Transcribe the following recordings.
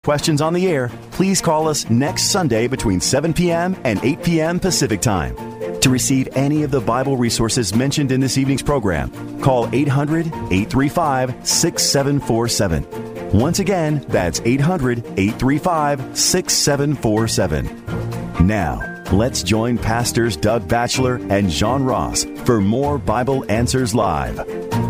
questions on the air, please call us next Sunday between 7 p.m. and 8 p.m. Pacific Time. To receive any of the Bible resources mentioned in this evening's program, call 800-835-6747. Once again, that's 800-835-6747. Now, let's join Pastors Doug Batchelor and John Ross for more Bible Answers Live.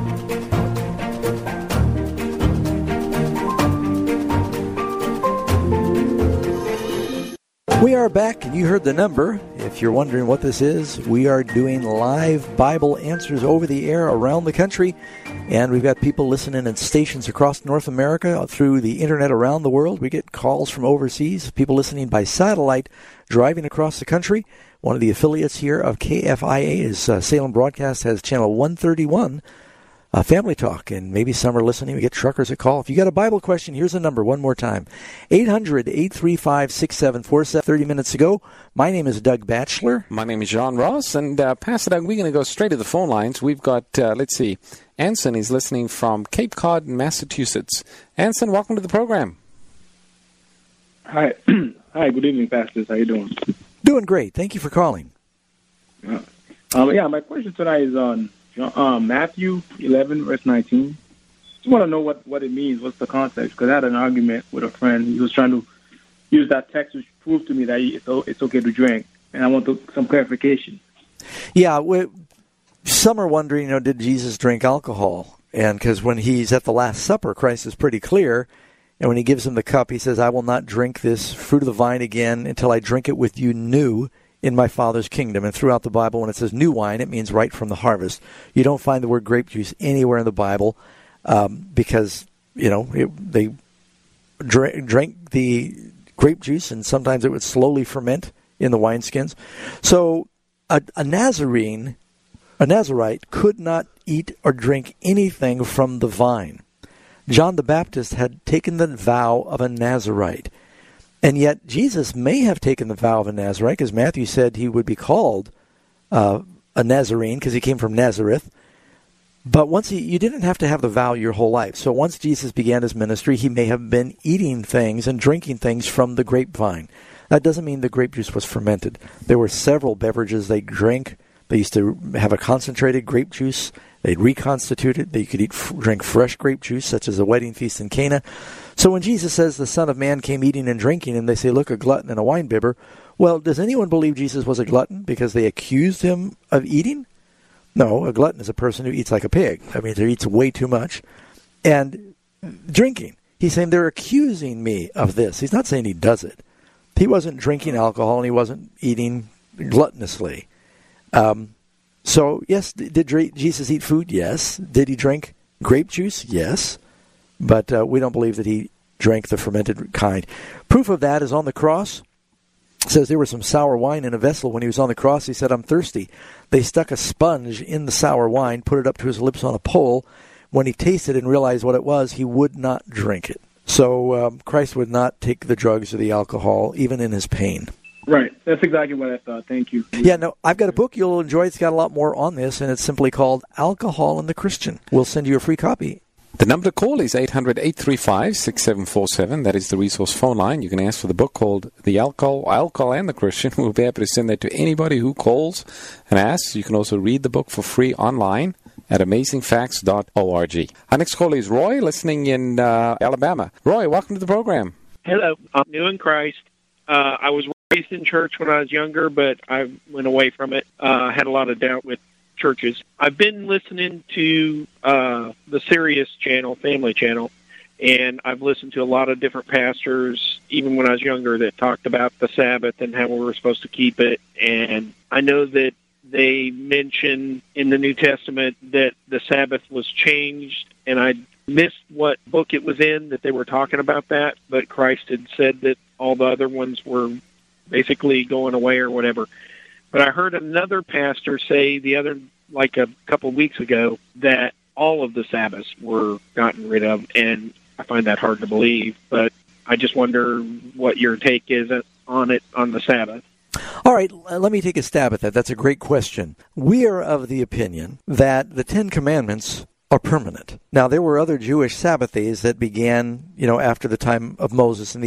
We are back, and you heard the number. If you're wondering what this is, we are doing live Bible answers over the air around the country, and we've got people listening in stations across North America, through the internet around the world. We get calls from overseas, people listening by satellite, driving across the country. One of the affiliates here of KFIA is Salem Broadcast, has channel 131, Family Talk, and maybe some are listening. We get truckers that call. If you got a Bible question, here's the number one more time. 800-835-6747. 30 minutes ago, my name is Doug Batchelor. My name is John Ross, and Pastor Doug, we're going to go straight to the phone lines. We've got, Anson is listening from Cape Cod, Massachusetts. Anson, welcome to the program. Hi. Hi, good evening, pastors. How you doing? Doing great. Thank you for calling. My question tonight is on Matthew 11, verse 19. Just want to know what it means. What's the context? Because I had an argument with a friend. He was trying to use that text to prove to me that it's okay to drink, and I want some clarification. Yeah, some are wondering, did Jesus drink alcohol? And because when he's at the Last Supper, Christ is pretty clear, and when he gives him the cup, he says, I will not drink this fruit of the vine again until I drink it with you new in my Father's kingdom. And throughout the Bible, when it says new wine, it means right from the harvest. You don't find the word grape juice anywhere in the Bible because, they drank the grape juice, and sometimes it would slowly ferment in the wineskins. So a Nazarite could not eat or drink anything from the vine. John the Baptist had taken the vow of a Nazarite. And yet Jesus may have taken the vow of a Nazarite, because Matthew said he would be called a Nazarene because he came from Nazareth. But you didn't have to have the vow your whole life. So once Jesus began his ministry, he may have been eating things and drinking things from the grapevine. That doesn't mean the grape juice was fermented. There were several beverages they drank. They used to have a concentrated grape juice. They'd reconstitute it. They could drink fresh grape juice, such as a wedding feast in Cana. So when Jesus says the Son of Man came eating and drinking, and they say, look, a glutton and a winebibber, well, does anyone believe Jesus was a glutton because they accused him of eating? No, a glutton is a person who eats like a pig. That means he eats way too much. And drinking, he's saying they're accusing me of this. He's not saying he does it. He wasn't drinking alcohol, and he wasn't eating gluttonously. So, yes, did Jesus eat food? Yes. Did he drink grape juice? Yes. But we don't believe that he drank the fermented kind. Proof of that is on the cross. It says there was some sour wine in a vessel. When he was on the cross, he said, I'm thirsty. They stuck a sponge in the sour wine, put it up to his lips on a pole. When he tasted and realized what it was, he would not drink it. So Christ would not take the drugs or the alcohol, even in his pain. Right. That's exactly what I thought. Thank you. Yeah, no, I've got a book you'll enjoy. It's got a lot more on this, and it's simply called Alcohol and the Christian. We'll send you a free copy. The number to call is 800-835-6747. That is the resource phone line. You can ask for the book called The Alcohol and the Christian. We'll be happy to send that to anybody who calls and asks. You can also read the book for free online at amazingfacts.org. Our next caller is Roy, listening in Alabama. Roy, welcome to the program. Hello. I'm new in Christ. I was raised in church when I was younger, but I went away from it. I had a lot of doubt with churches. I've been listening to the Sirius channel, Family Channel, and I've listened to a lot of different pastors, even when I was younger, that talked about the Sabbath and how we were supposed to keep it. And I know that they mention in the New Testament that the Sabbath was changed, and I missed what book it was in that they were talking about that, but Christ had said that all the other ones were basically going away or whatever. But I heard another pastor say a couple of weeks ago, that all of the Sabbaths were gotten rid of, and I find that hard to believe. But I just wonder what your take is on it on the Sabbath. All right, let me take a stab at that. That's a great question. We are of the opinion that the Ten Commandments are permanent. Now, there were other Jewish Sabbath days that began, after the time of Moses in the